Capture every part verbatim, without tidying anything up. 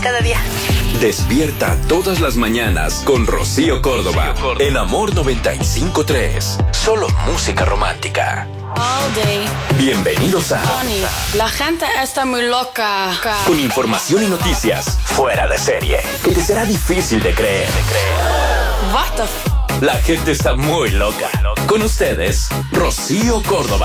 cada día. Despierta todas las mañanas con Rocío Córdoba en Amor noventa y cinco punto tres. Solo música romántica. All day. Bienvenidos a Tony, la gente está muy loca. Con información y noticias fuera de serie que te será difícil de creer. What the f- La gente está muy loca. Con ustedes, Rocío Córdoba.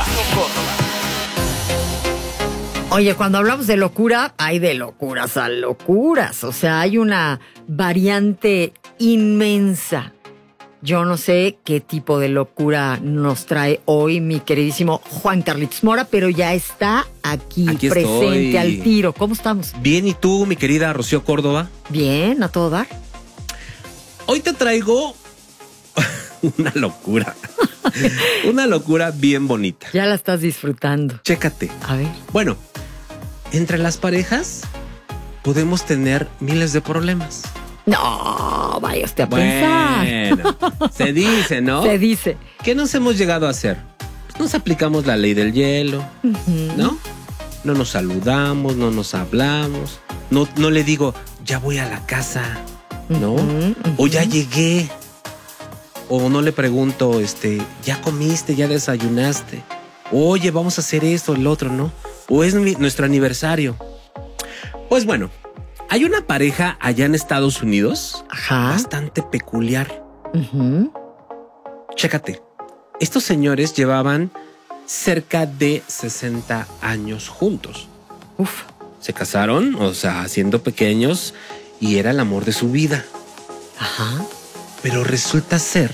Oye, cuando hablamos de locura, hay de locuras a locuras. O sea, hay una variante inmensa. Yo no sé qué tipo de locura nos trae hoy mi queridísimo Juan Carlitos Mora, pero ya está aquí, Aquí presente estoy. al tiro. ¿Cómo estamos? Bien, ¿y tú, mi querida Rocío Córdoba? Bien, a todo dar. Hoy te traigo una locura. Una locura bien bonita. Ya la estás disfrutando. Chécate. A ver. Bueno, entre las parejas podemos tener miles de problemas. No, vaya usted a pensar. Bueno, se dice, ¿no? Se dice. ¿Qué nos hemos llegado a hacer? Pues nos aplicamos la ley del hielo, Ujú. ¿no? No nos saludamos, no nos hablamos. No, no le digo, ya voy a la casa, ¿no? Ujú, ujú. O ya llegué. O no le pregunto, este, ¿ya comiste? ¿Ya desayunaste? Oye, vamos a hacer esto, el otro, ¿no? O es mi- nuestro aniversario. Pues bueno, hay una pareja allá en Estados Unidos Ajá. bastante peculiar. Ujú. Chécate, estos señores llevaban cerca de sesenta años juntos. Uf. Se casaron, o sea, siendo pequeños, y era el amor de su vida. Ajá. Pero resulta ser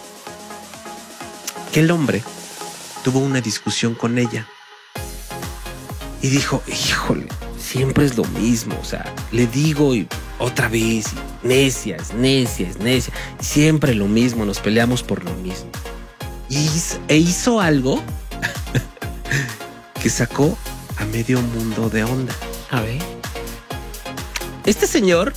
que el hombre tuvo una discusión con ella y dijo, híjole, siempre es lo mismo. O sea, le digo y otra vez, y necia, es necia, es necia. Siempre lo mismo, nos peleamos por lo mismo. Y hizo, e hizo algo que sacó a medio mundo de onda. A ver. Este señor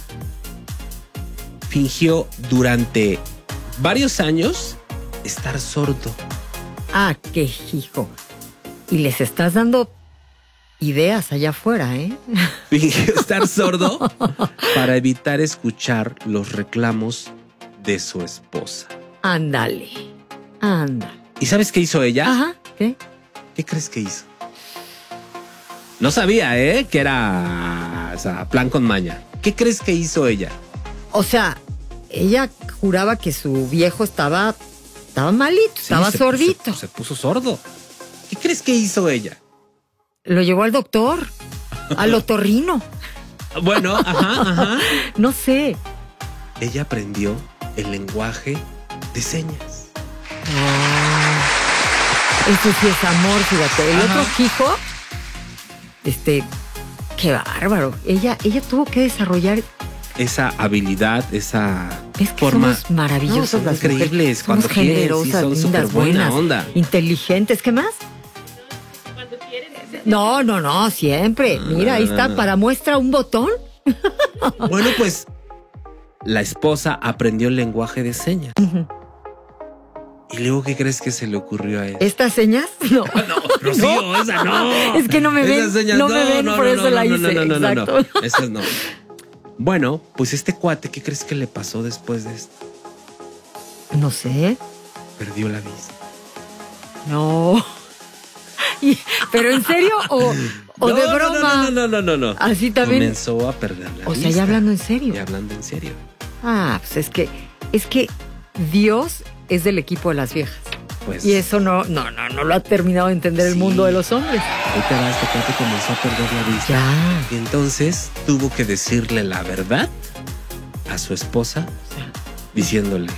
fingió durante varios años estar sordo. Ah, qué hijo. Y les estás dando ideas allá afuera, ¿eh? Fingió estar sordo para evitar escuchar los reclamos de su esposa. Ándale. Ándale. ¿Y sabes qué hizo ella? Ajá. ¿Qué? ¿Qué crees que hizo? No sabía, ¿eh? Que era, o sea, plan con maña. ¿Qué crees que hizo ella? O sea, ella juraba que su viejo estaba, estaba malito, Sí, estaba se sordito. puso- se puso sordo. ¿Qué crees que hizo ella? Lo llevó al doctor, al otorrino. Bueno, ajá, ajá. No sé. Ella aprendió el lenguaje de señas. Ah, eso sí es amor, fíjate. El Ajá. otro hijo, este, qué bárbaro. Ella, ella tuvo que desarrollar. Esa habilidad, esa Es que forma. somos maravillosas No, son las increíbles mujeres. cuando Somos quieren, sí, generosas, son lindas, súper buena buenas, onda. inteligentes. ¿Qué más? No, no, no, siempre. No, Mira, ahí no, está, no. para muestra un botón. Bueno, pues la esposa aprendió el lenguaje de señas. ¿Y luego qué crees que se le ocurrió a él? ¿Estas señas? No. No, Rocío, esa no. Es que no me ven, Esas señas, no me ven, por eso la no, hice, No, no, no, no, exacto. no. Esas no. Bueno, pues este cuate, ¿qué crees que le pasó después de esto? No sé. Perdió la vista. No. Y- ¿Pero en serio o, o No, de no, broma? No, no, no, no, no, no. Así también. Comenzó a perder la O sea, vista. ya hablando en serio. Ya hablando en serio. Ah, pues es que, es que Dios es del equipo de las viejas. Pues. Y eso no, no, no, no lo ha terminado de entender el Sí. mundo de los hombres. Ahí te va, este cuate comenzó a perder la vista. Ya. Y entonces tuvo que decirle la verdad a su esposa, diciéndole.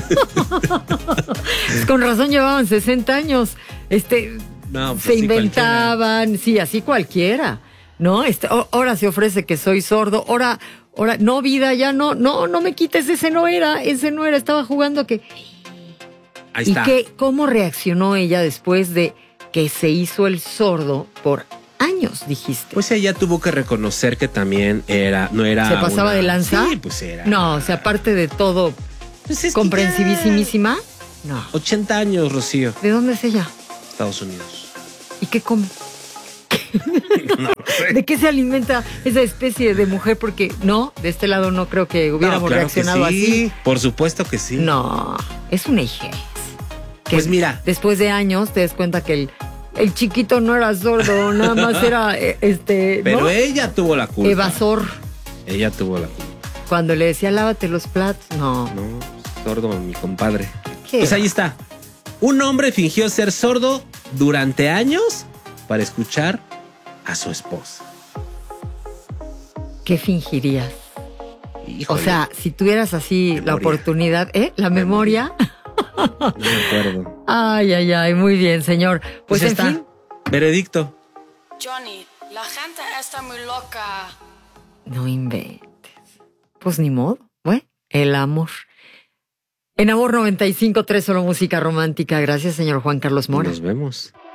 Pues con razón llevaban sesenta años. Este, No, pues se así inventaban, sí, así cualquiera. ¿No? Este, o- ahora se ofrece que soy sordo. Ahora, ahora, no, vida, ya no, no, no me quites, ese no era, ese no era. Estaba jugando a que. Ahí ¿Y está. qué, cómo reaccionó ella después de que se hizo el sordo por años, dijiste? Pues ella tuvo que reconocer que también era, no era. ¿Se pasaba una- de lanza? Sí, pues era. No, o sea, aparte de todo, Pues es que comprensivísimísima. No. ya ochenta años, Rocío. ¿De dónde es ella? Estados Unidos. ¿Y qué come? No sé. ¿De qué se alimenta esa especie de mujer? Porque no, de este lado no creo que hubiéramos No, claro reaccionado que sí. así. Por supuesto que sí. No, es una hijez. Que Pues mira. después de años te das cuenta que el, el chiquito no era sordo, nada más era eh, este. Pero ¿no? ella tuvo la culpa. Evasor. Ella tuvo la culpa. Cuando le decía lávate los platos, no. No, sordo, mi compadre. ¿Qué? Pues ahí está. Un hombre fingió ser sordo durante años para escuchar a su esposa. ¿Qué fingirías? Híjole, O sea, si tuvieras así Memoria. la oportunidad, ¿eh? La memoria. no me acuerdo. Ay, ay, ay, muy bien, señor. Pues, Pues, en está. fin. Veredicto. Johnny, la gente está muy loca. No inventes. Pues ni modo. Bueno, el amor. En Amor noventa y cinco tres, solo música romántica. Gracias, señor Juan Carlos Mora. Nos vemos.